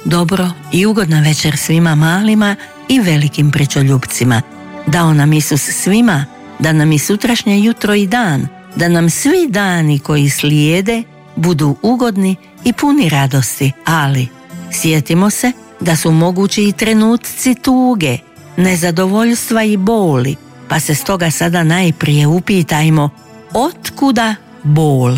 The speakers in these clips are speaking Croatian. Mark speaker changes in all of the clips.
Speaker 1: dobro i ugodna večer svima malima i velikim pričoljupcima. Dao nam Isus svima, da nam i sutrašnje jutro i dan, da nam svi dani koji slijede budu ugodni i puni radosti, ali sjetimo se da su mogući i trenutci tuge, nezadovoljstva i boli, pa se stoga sada najprije upitajmo otkuda bol.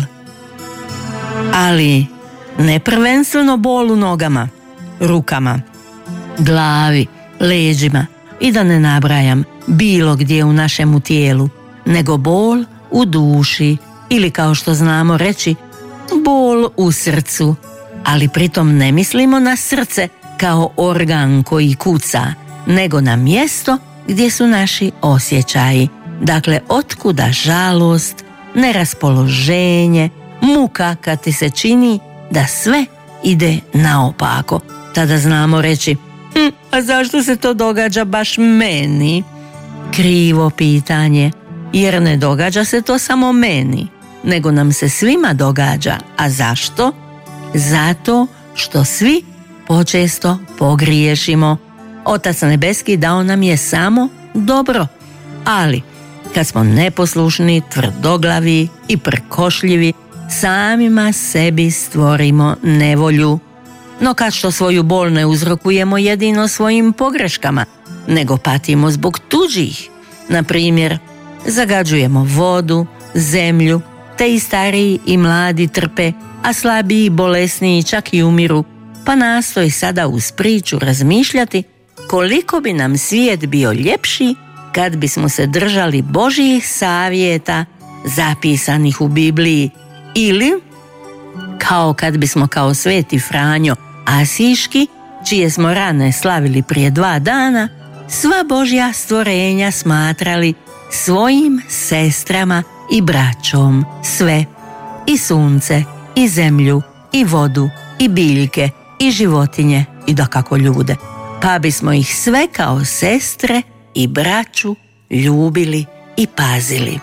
Speaker 1: Ali ne prvenstveno bol u nogama, rukama, glavi, leđima i da ne nabrajam bilo gdje u našemu tijelu, nego bol u duši ili kao što znamo reći bol u srcu, ali pritom ne mislimo na srce kao organ koji kuca, nego na mjesto gdje su naši osjećaji. Dakle, otkuda žalost, neraspoloženje, muka kad ti se čini da sve ide naopako. Tada znamo reći, a zašto se to događa baš meni? Krivo pitanje, jer ne događa se to samo meni, nego nam se svima događa. A zašto? Zato što svi počesto pogriješimo. Otac nebeski dao nam je samo dobro, ali kad smo neposlušni, tvrdoglavi i prkošljivi, samima sebi stvorimo nevolju. No kad što svoju bol ne uzrokujemo jedino svojim pogreškama, nego patimo zbog tuđih. Na primjer, zagađujemo vodu, zemlju, te i stariji i mladi trpe, a slabiji i bolesniji čak i umiru, pa nastoji sada uz priču razmišljati koliko bi nam svijet bio ljepši kad bismo se držali Božjih savjeta zapisanih u Bibliji, ili kao kad bismo kao sveti Franjo Asiški, čije smo rane slavili prije 2 dana, sva Božja stvorenja smatrali svojim sestrama i braćom, sve, i sunce, i zemlju, i vodu, i biljke, i životinje, i dakako ljude, pa bismo ih sve kao sestre i braću ljubili i pazili.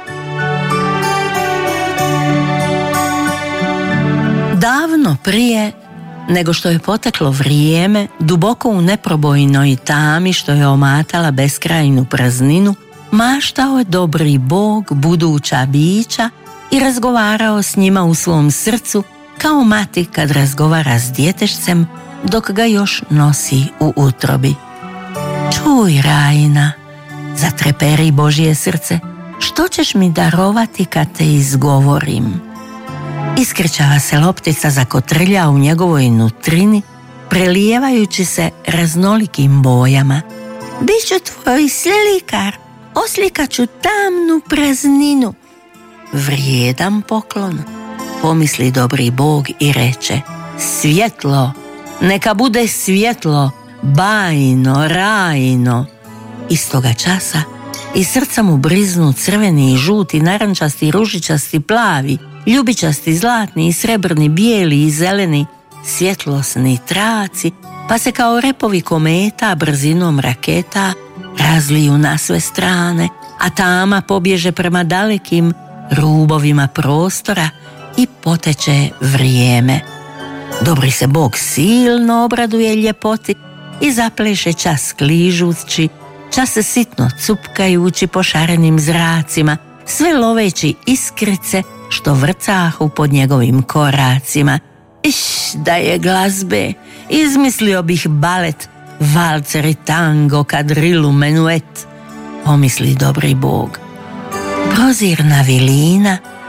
Speaker 1: Davno prije nego što je poteklo vrijeme, duboko u neprobojnoj tami što je omatala beskrajnu prazninu, maštao je dobri Bog buduća bića i razgovarao s njima u svom srcu kao mati kad razgovara s djetešcem dok ga još nosi u utrobi. Čuj, Rajina, zatreperi Božje srce, što ćeš mi darovati kad te izgovorim? Iskrčava se loptica zakotrlja u njegovoj nutrini, prelijevajući se raznolikim bojama. Biću tvoj slikar, oslikat ću tamnu prazninu. Vrijedan poklon, pomisli dobri Bog i reče, svjetlo, neka bude svjetlo, bajno, rajno. Istoga časa iz srca mu briznu crveni i žuti, narančasti, ružičasti, plavi, ljubičasti, zlatni i srebrni, bijeli i zeleni, svjetlosni traci, pa se kao repovi kometa brzinom raketa razliju na sve strane, a tama pobježe prema dalekim rubovima prostora i poteče vrijeme. Dobri se Bog silno obraduje ljepoti i zapleše čas kližući, čas se sitno cupkajući po šarenim zracima, sve loveći iskrice što vrcahu pod njegovim koracima. Da je glazbe, izmislio bih balet, valcer i tango, kadrilu, menuet, pomisli dobri Bog. Prozirna vilina